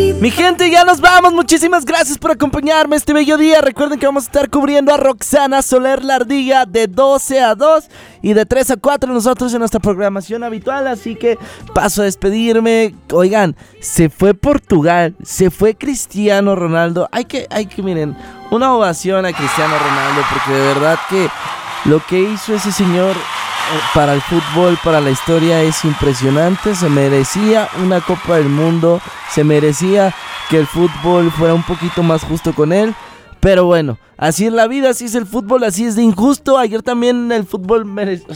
Mi gente, ya nos vamos. Muchísimas gracias por acompañarme este bello día. Recuerden que vamos a estar cubriendo a Roxana Soler la Ardilla de 12 a 2 y de 3 a 4 nosotros en nuestra programación habitual. Así que paso a despedirme. Oigan, se fue Portugal, se fue Cristiano Ronaldo. Hay que miren, una ovación a Cristiano Ronaldo, porque de verdad que lo que hizo ese señor para el fútbol, para la historia, es impresionante. Se merecía una Copa del Mundo, se merecía que el fútbol fuera un poquito más justo con él. Pero bueno, así es la vida, así es el fútbol, así es de injusto. Ayer también el fútbol